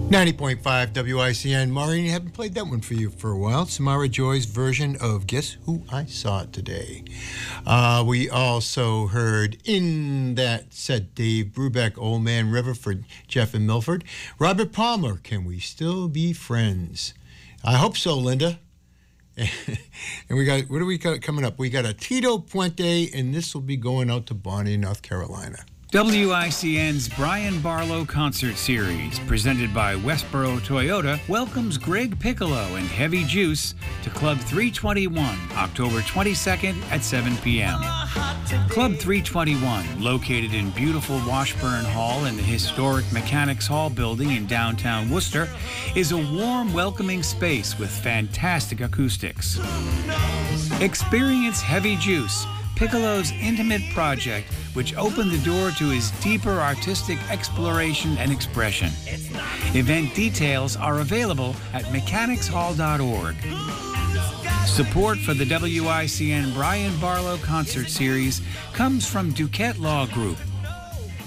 90.5 WICN. Maureen, I haven't played that one for you for a while. Samara Joy's version of Guess Who I Saw Today. We also heard in that set Dave Brubeck, Old Man River for Jeff and Milford. Robert Palmer, Can We Still Be Friends? I hope so, Linda. And we got, what do we got coming up? We got a Tito Puente, and this will be going out to Bonnie, North Carolina. WICN's Brian Barlow Concert Series, presented by Westboro Toyota, welcomes Greg Piccolo and Heavy Juice to Club 321, October 22nd at 7 p.m. Club 321, located in beautiful Washburn Hall in the historic Mechanics Hall building in downtown Worcester, is a warm, welcoming space with fantastic acoustics. Experience Heavy Juice, Piccolo's intimate project, which opened the door to his deeper artistic exploration and expression. Event details are available at mechanicshall.org. Support for the WICN Brian Barlow Concert Series comes from Duquette Law Group,